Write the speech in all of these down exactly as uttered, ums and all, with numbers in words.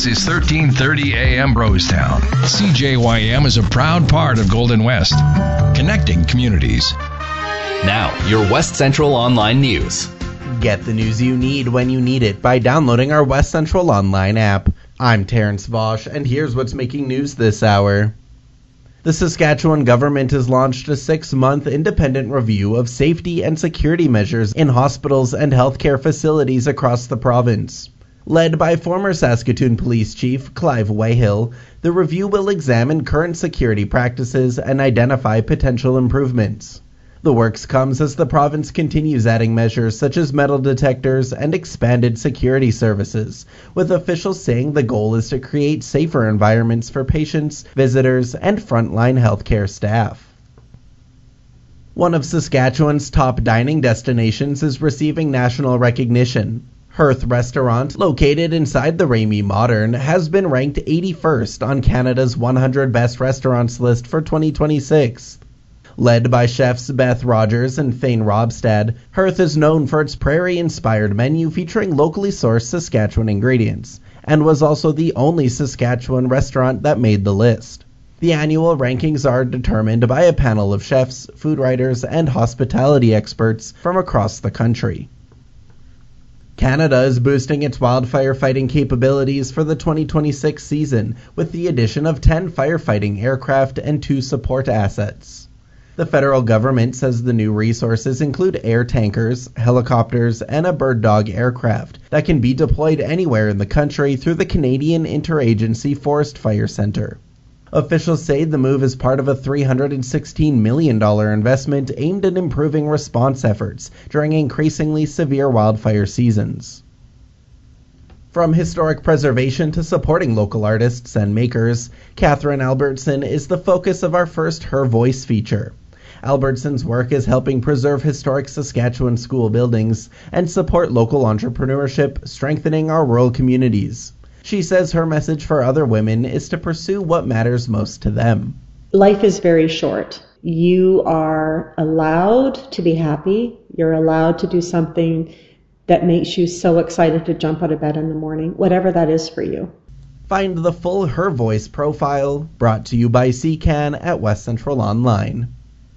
This is thirteen thirty A M Brostown. C J Y M is a proud part of Golden West, connecting communities. Now, your West Central Online News. Get the news you need when you need it by downloading our West Central Online app. I'm Terrence Vosch, and here's what's making news this hour. The Saskatchewan government has launched a six-month independent review of safety and security measures in hospitals and healthcare facilities across the province. Led by former Saskatoon Police Chief Clive Wayhill, the review will examine current security practices and identify potential improvements. The works comes as the province continues adding measures such as metal detectors and expanded security services, with officials saying the goal is to create safer environments for patients, visitors, and frontline healthcare staff. One of Saskatchewan's top dining destinations is receiving national recognition. Hearth Restaurant, located inside the Ramey Modern, has been ranked eighty-first on Canada's one hundred Best Restaurants list for twenty twenty-six. Led by chefs Beth Rogers and Thane Robstad, Hearth is known for its prairie-inspired menu featuring locally sourced Saskatchewan ingredients, and was also the only Saskatchewan restaurant that made the list. The annual rankings are determined by a panel of chefs, food writers, and hospitality experts from across the country. Canada is boosting its wildfire fighting capabilities for the twenty twenty-six season with the addition of ten firefighting aircraft and two support assets. The federal government says the new resources include air tankers, helicopters, and a Bird Dog aircraft that can be deployed anywhere in the country through the Canadian Interagency Forest Fire Centre. Officials say the move is part of a three hundred sixteen million dollars investment aimed at improving response efforts during increasingly severe wildfire seasons. From historic preservation to supporting local artists and makers, Catherine Albertson is the focus of our first Her Voice feature. Albertson's work is helping preserve historic Saskatchewan school buildings and support local entrepreneurship, strengthening our rural communities. She says her message for other women is to pursue what matters most to them. Life is very short. You are allowed to be happy. You're allowed to do something that makes you so excited to jump out of bed in the morning, whatever that is for you. Find the full Her Voice profile, brought to you by C C A N at West Central Online.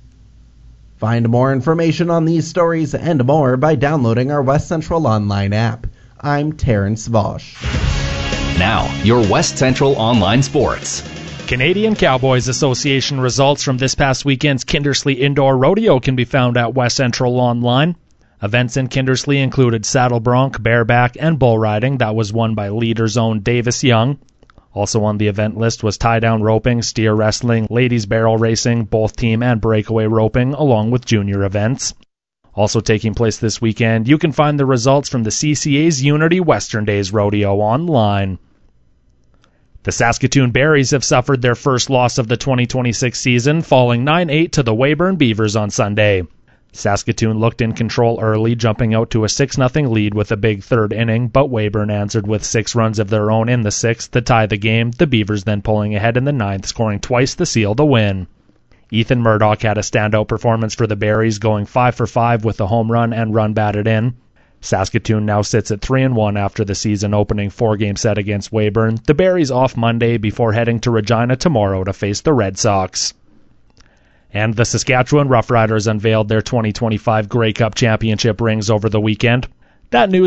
Find more information on these stories and more by downloading our West Central Online app. I'm Terrence Vosch. Now, your West Central Online Sports. Canadian Cowboys Association results from this past weekend's Kindersley Indoor Rodeo can be found at West Central Online. Events in Kindersley included saddle bronc, bareback, and bull riding that was won by Leader's own Davis Young. Also on the event list was tie-down roping, steer wrestling, ladies barrel racing, both team and breakaway roping, along with junior events. Also taking place this weekend, you can find the results from the C C A's Unity Western Days Rodeo online. The Saskatoon Berries have suffered their first loss of the twenty twenty-six season, falling nine eight to the Weyburn Beavers on Sunday. Saskatoon looked in control early, jumping out to a six nothing lead with a big third inning, but Weyburn answered with six runs of their own in the sixth to tie the game, the Beavers then pulling ahead in the ninth, scoring twice to seal the win. Ethan Murdoch had a standout performance for the Berries, going five for five with a home run and run batted in. Saskatoon now sits at three and one after the season opening four-game set against Weyburn. The Berries off Monday before heading to Regina tomorrow to face the Red Sox. And the Saskatchewan Roughriders unveiled their twenty twenty-five Grey Cup championship rings over the weekend. That news